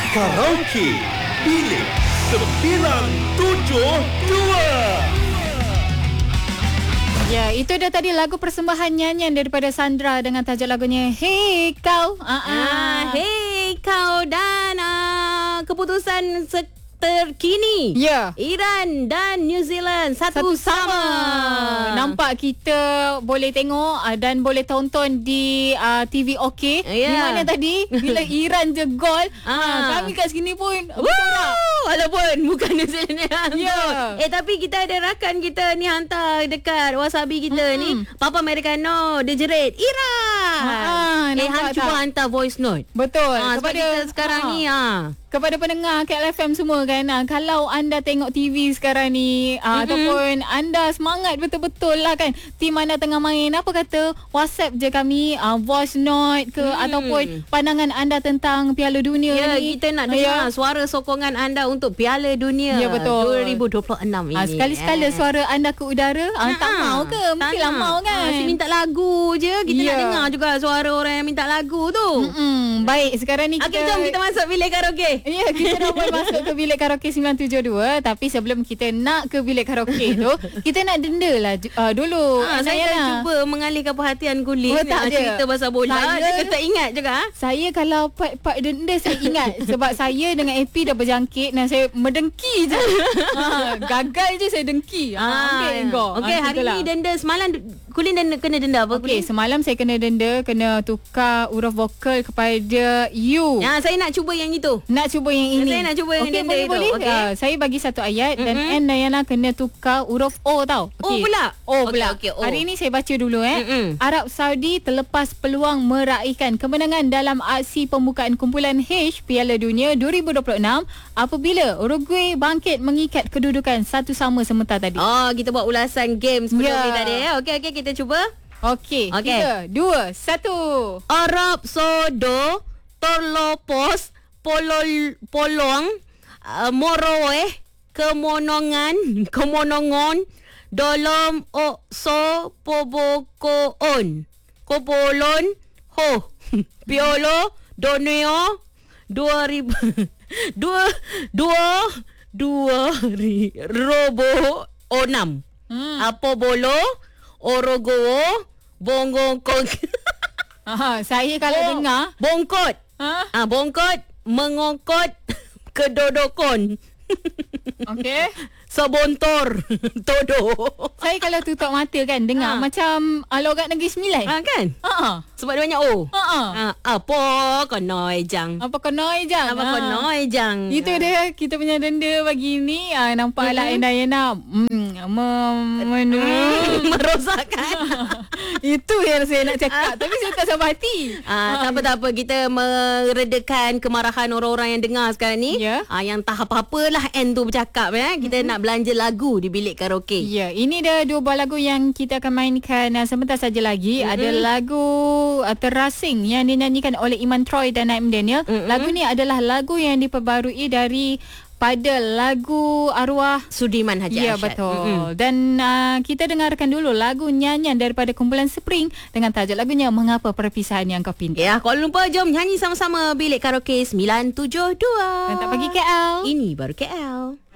Karaoke Bilik 972. Ya, itu dah tadi lagu persembahan nyanyian daripada Sandra dengan tajuk lagunya Hey Kau. Hey Kau dan keputusan terkini. Ya. Iran dan New Zealand satu sama. Nampak kita boleh tengok dan boleh tonton di TV OK. Di mana tadi bila Iran je gol, kami kat sini pun bersorak. Walaupun bukan New Zealand Ya. tapi kita ada rakan kita ni hantar dekat wasabi kita ni Papa Americano dia jerit Iran. Han cuba hantar voice note. Betul. Kepada kita sekarang ni kepada pendengar KLFM semua kan, kalau anda tengok TV sekarang ni ataupun anda semangat betul-betul lah kan, tim anda tengah main, apa kata WhatsApp je kami voice note ke ataupun pandangan anda tentang Piala Dunia ni. Kita nak dengar suara sokongan anda untuk Piala Dunia betul. 2026 ini. Sekali-sekala suara anda ke udara, tak mau ke? Mestilah mau kan. Si minta lagu je, kita nak dengar juga suara orang yang minta lagu tu. Baik, sekarang ni kita jom kita masuk bilik karaoke. Ya, kita dah boleh masuk ke bilik karaoke 972. Tapi sebelum kita nak ke bilik karaoke tu, kita nak denda lah dulu. Saya dah cuba mengalihkan perhatian kulit. Cerita pasal bola. Dia tak ingat juga. Saya kalau part denda saya ingat. Sebab saya dengan AP dah berjangkit dan saya mendengki je. Gagal je saya dengki. Okey, hari ni denda semalam Kulin kena denda apa? Okey, semalam saya kena denda, kena tukar huruf vokal kepada U. Saya nak cuba yang itu. Nak cuba yang ini. Saya nak cuba yang denda itu. Boleh. Saya bagi satu ayat dan N Dayana kena tukar huruf O tau. O pula. O pula. Okay, O. Hari ni saya baca dulu Arab Saudi terlepas peluang meraihkan kemenangan dalam aksi pembukaan kumpulan H Piala Dunia 2026 apabila Uruguay bangkit mengikat kedudukan satu sama sementara tadi. Kita buat ulasan game sebelum ni tadi. Okey, kita cuba. Okey. 3, 2, 1. Arab Sodo Torlopos Polong Moroe Kemonongan Dolom Okso Pobokoon Kopolon Ho Piolo Doneo 2000 Robo Onam Apobolo Orogowo Bongongkong. Saya kalau dengar bongkot. Bongkot mengongkot kedodokon. Okey. Sebontor todo. Saya kalau tutup mata kan dengar macam logat Negeri Sembilan. Kan? Sebab dia banyak O. Apa konoi jang. Itu dia kita punya denda pagi ni. Nampaklah Dayana merosakkan. Itu yang saya nak cakap. Tapi saya tak sabar hati. Tak apa. Kita meredakan kemarahan orang-orang yang dengar sekarang ni. Yang tak apa-apalah N tu bercakap. Kita nak belanja lagu di bilik karaoke. Ya, ini dah 2 buah lagu yang kita akan mainkan sebentar saja lagi. Ada lagu terasing yang dinyanyikan oleh Iman Troy dan Naim Daniel. Lagu ni adalah lagu yang diperbarui dari pada lagu arwah Sudirman Haji Arsyad. Ya, betul. Dan kita dengarkan dulu lagu nyanyian daripada kumpulan Spring dengan tajuk lagunya Mengapa Perpisahan Yang Kau Pinta. Ya, Kuala Lumpur, jom nyanyi sama-sama bilik karaoke 972. Mantap pagi KL. Ini baru KL.